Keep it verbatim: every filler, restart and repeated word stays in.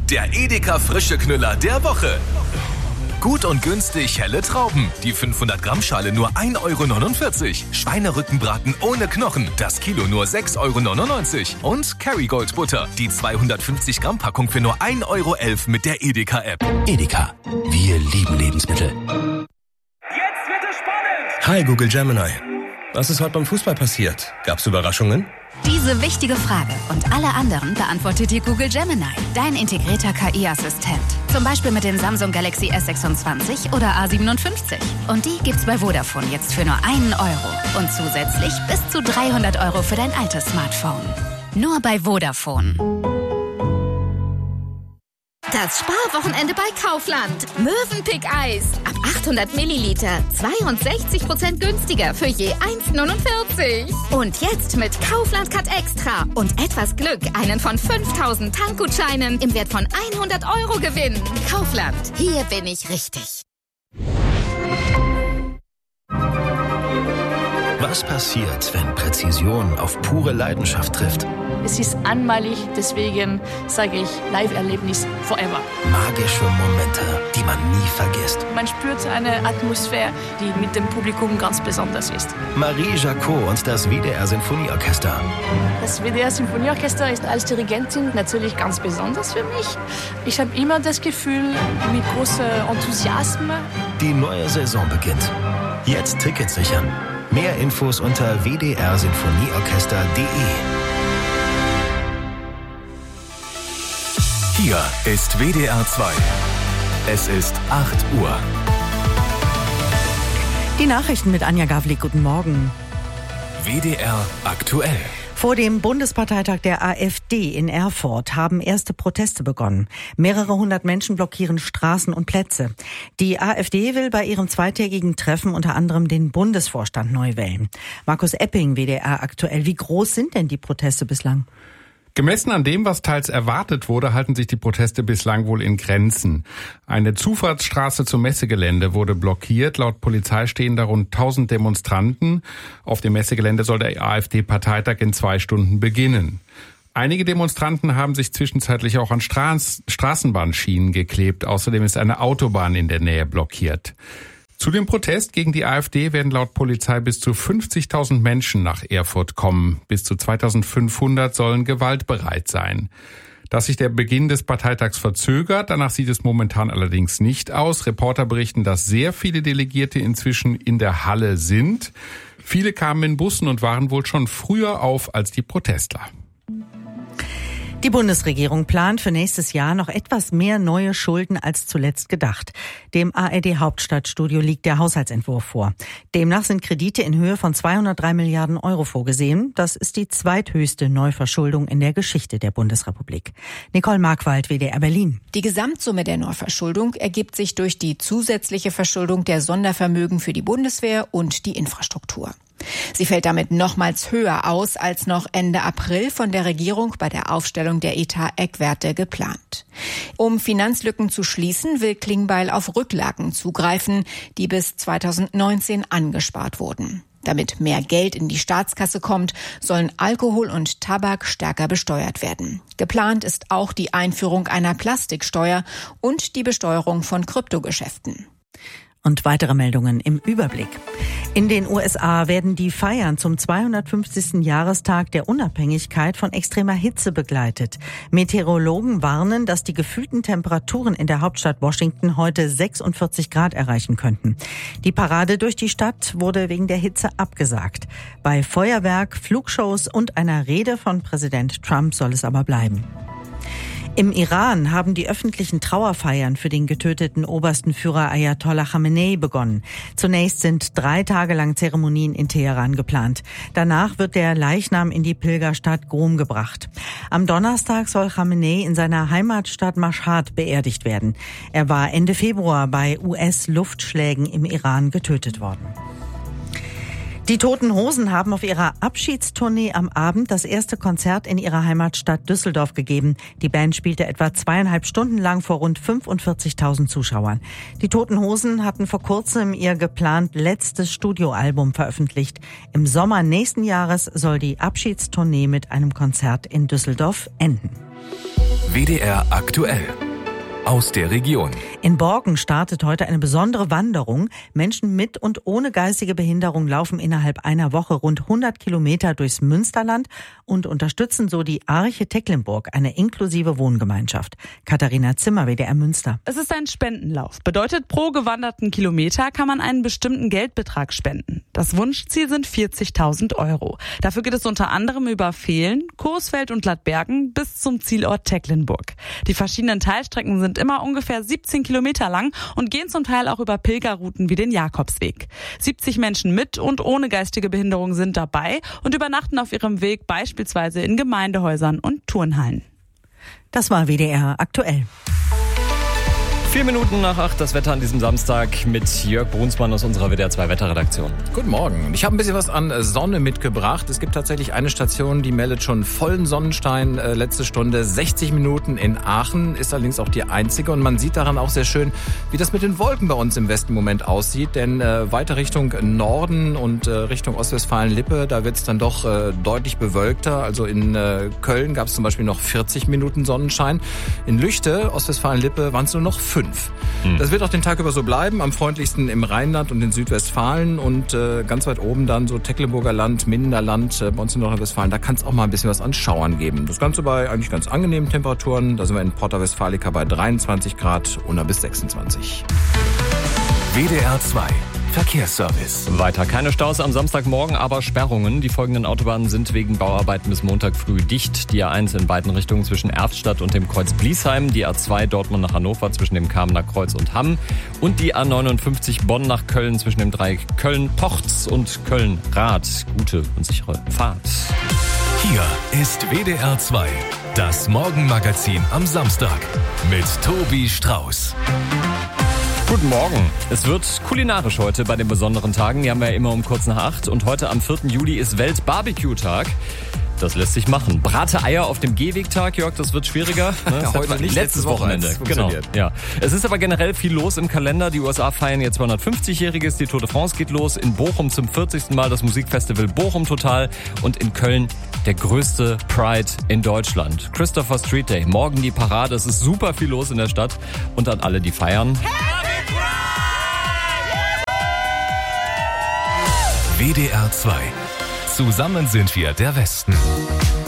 Der Edeka frische Knüller der Woche. Gut und günstig helle Trauben. Die fünfhundert Gramm Schale nur ein Euro neunundvierzig. Schweinerückenbraten ohne Knochen. Das Kilo nur sechs Euro neunundneunzig. Und Kerrygold Butter. Die zweihundertfünfzig Gramm Packung für nur ein Euro elf mit der Edeka-App. Edeka. Wir lieben Lebensmittel. Jetzt wird es spannend! Hi Google Gemini. Was ist heute beim Fußball passiert? Gab's Überraschungen? Diese wichtige Frage und alle anderen beantwortet dir Google Gemini, dein integrierter K I-Assistent. Zum Beispiel mit dem Samsung Galaxy S sechsundzwanzig oder A siebenundfünfzig. Und die gibt's bei Vodafone jetzt für nur einen Euro. Und zusätzlich bis zu dreihundert Euro für dein altes Smartphone. Nur bei Vodafone. Das Sparwochenende bei Kaufland. Mövenpick Eis. Ab achthundert Milliliter. zweiundsechzig Prozent günstiger für je eins neunundvierzig. Und jetzt mit Kaufland Cut Extra. Und etwas Glück einen von fünftausend Tankgutscheinen im Wert von hundert Euro gewinnen. Kaufland. Hier bin ich richtig. Was passiert, wenn Präzision auf pure Leidenschaft trifft? Es ist einmalig, deswegen sage ich Live-Erlebnis forever. Magische Momente, die man nie vergisst. Man spürt eine Atmosphäre, die mit dem Publikum ganz besonders ist. Marie Jacot und das W D R-Sinfonieorchester. Das W D R-Sinfonieorchester ist als Dirigentin natürlich ganz besonders für mich. Ich habe immer das Gefühl, mit großem Enthusiasmus. Die neue Saison beginnt. Jetzt Tickets sichern. Mehr Infos unter w d r sinfonieorchester punkt d e. Hier ist W D R zwei. Es ist acht Uhr. Die Nachrichten mit Anja Gavlik. Guten Morgen. W D R aktuell. Vor dem Bundesparteitag der AfD in Erfurt haben erste Proteste begonnen. Mehrere hundert Menschen blockieren Straßen und Plätze. Die AfD will bei ihrem zweitägigen Treffen unter anderem den Bundesvorstand neu wählen. Markus Epping, W D R aktuell. Wie groß sind denn die Proteste bislang? Gemessen an dem, was teils erwartet wurde, halten sich die Proteste bislang wohl in Grenzen. Eine Zufahrtsstraße zum Messegelände wurde blockiert. Laut Polizei stehen da rund tausend Demonstranten. Auf dem Messegelände soll der AfD-Parteitag in zwei Stunden beginnen. Einige Demonstranten haben sich zwischenzeitlich auch an Straß- Straßenbahnschienen geklebt. Außerdem ist eine Autobahn in der Nähe blockiert. Zu dem Protest gegen die AfD werden laut Polizei bis zu fünfzigtausend Menschen nach Erfurt kommen. Bis zu zweitausendfünfhundert sollen gewaltbereit sein. Dass sich der Beginn des Parteitags verzögert, danach sieht es momentan allerdings nicht aus. Reporter berichten, dass sehr viele Delegierte inzwischen in der Halle sind. Viele kamen in Bussen und waren wohl schon früher auf als die Protestler. Die Bundesregierung plant für nächstes Jahr noch etwas mehr neue Schulden als zuletzt gedacht. Dem A R D-Hauptstadtstudio liegt der Haushaltsentwurf vor. Demnach sind Kredite in Höhe von zweihundertdrei Milliarden Euro vorgesehen. Das ist die zweithöchste Neuverschuldung in der Geschichte der Bundesrepublik. Nicole Markwald, W D R Berlin. Die Gesamtsumme der Neuverschuldung ergibt sich durch die zusätzliche Verschuldung der Sondervermögen für die Bundeswehr und die Infrastruktur. Sie fällt damit nochmals höher aus als noch Ende April von der Regierung bei der Aufstellung der Etat-Eckwerte geplant. Um Finanzlücken zu schließen, will Klingbeil auf Rücklagen zugreifen, die bis zweitausendneunzehn angespart wurden. Damit mehr Geld in die Staatskasse kommt, sollen Alkohol und Tabak stärker besteuert werden. Geplant ist auch die Einführung einer Plastiksteuer und die Besteuerung von Kryptogeschäften. Und weitere Meldungen im Überblick. In den U S A werden die Feiern zum zweihundertfünfzigsten Jahrestag der Unabhängigkeit von extremer Hitze begleitet. Meteorologen warnen, dass die gefühlten Temperaturen in der Hauptstadt Washington heute sechsundvierzig Grad erreichen könnten. Die Parade durch die Stadt wurde wegen der Hitze abgesagt. Bei Feuerwerk, Flugshows und einer Rede von Präsident Trump soll es aber bleiben. Im Iran haben die öffentlichen Trauerfeiern für den getöteten obersten Führer Ayatollah Khamenei begonnen. Zunächst sind drei Tage lang Zeremonien in Teheran geplant. Danach wird der Leichnam in die Pilgerstadt Qom gebracht. Am Donnerstag soll Khamenei in seiner Heimatstadt Mashhad beerdigt werden. Er war Ende Februar bei U S-Luftschlägen im Iran getötet worden. Die Toten Hosen haben auf ihrer Abschiedstournee am Abend das erste Konzert in ihrer Heimatstadt Düsseldorf gegeben. Die Band spielte etwa zweieinhalb Stunden lang vor rund fünfundvierzigtausend Zuschauern. Die Toten Hosen hatten vor kurzem ihr geplant letztes Studioalbum veröffentlicht. Im Sommer nächsten Jahres soll die Abschiedstournee mit einem Konzert in Düsseldorf enden. W D R aktuell. Aus der Region. In Borken startet heute eine besondere Wanderung. Menschen mit und ohne geistige Behinderung laufen innerhalb einer Woche rund hundert Kilometer durchs Münsterland und unterstützen so die Arche Tecklenburg, eine inklusive Wohngemeinschaft. Katharina Zimmer, W D R Münster. Es ist ein Spendenlauf. Bedeutet, pro gewanderten Kilometer kann man einen bestimmten Geldbetrag spenden. Das Wunschziel sind vierzigtausend Euro. Dafür geht es unter anderem über Vehlen, Coesfeld und Ladbergen bis zum Zielort Tecklenburg. Die verschiedenen Teilstrecken sind immer ungefähr siebzehn Kilometer lang und gehen zum Teil auch über Pilgerrouten wie den Jakobsweg. siebzig Menschen mit und ohne geistige Behinderung sind dabei und übernachten auf ihrem Weg beispielsweise in Gemeindehäusern und Turnhallen. Das war W D R aktuell. Vier Minuten nach acht, das Wetter an diesem Samstag mit Jörg Brunsmann aus unserer W D R zwei Wetterredaktion. Guten Morgen. Ich habe ein bisschen was an Sonne mitgebracht. Es gibt tatsächlich eine Station, die meldet schon vollen Sonnenschein. Äh, letzte Stunde sechzig Minuten in Aachen, ist allerdings auch die einzige. Und man sieht daran auch sehr schön, wie das mit den Wolken bei uns im Westen im Moment aussieht. Denn äh, weiter Richtung Norden und äh, Richtung Ostwestfalen-Lippe, da wird es dann doch äh, deutlich bewölkter. Also in äh, Köln gab es zum Beispiel noch vierzig Minuten Sonnenschein. In Lüchte, Ostwestfalen-Lippe, waren es nur noch fünf. Das wird auch den Tag über so bleiben, am freundlichsten im Rheinland und in Südwestfalen und äh, ganz weit oben dann so Tecklenburger Land, Mindener Land, äh, bei uns in Nordrhein-Westfalen, da kann es auch mal ein bisschen was an Schauern geben. Das Ganze bei eigentlich ganz angenehmen Temperaturen, da sind wir in Porta Westfalica bei dreiundzwanzig Grad, Unna bis sechsundzwanzig. W D R zwei Verkehrsservice. Weiter keine Staus am Samstagmorgen, aber Sperrungen. Die folgenden Autobahnen sind wegen Bauarbeiten bis Montag früh dicht. Die A eins in beiden Richtungen zwischen Erftstadt und dem Kreuz Bliesheim. Die A zwei Dortmund nach Hannover zwischen dem Kamener Kreuz und Hamm. Und die A neunundfünfzig Bonn nach Köln zwischen dem Dreieck Köln-Pochtz und Köln-Rath. Gute und sichere Fahrt. Hier ist W D R zwei, das Morgenmagazin am Samstag mit Tobi Strauß. Guten Morgen. Es wird kulinarisch heute bei den besonderen Tagen. Die haben wir ja immer um kurz nach acht. Und heute am vierten Juli ist Welt-Barbecue-Tag. Das lässt sich machen. Brate Eier auf dem Gehwegtag, Jörg, das wird schwieriger. Ne? Das heute nicht, letztes Wochenende. Genau. Ja. Es ist aber generell viel los im Kalender. Die U S A feiern jetzt zweihundertfünfzigjähriges. Die Tour de France geht los. In Bochum zum vierzigsten Mal das Musikfestival Bochum Total. Und in Köln der größte Pride in Deutschland. Christopher Street Day. Morgen die Parade. Es ist super viel los in der Stadt. Und an alle, die feiern. W D R zwei. Zusammen sind wir der Westen.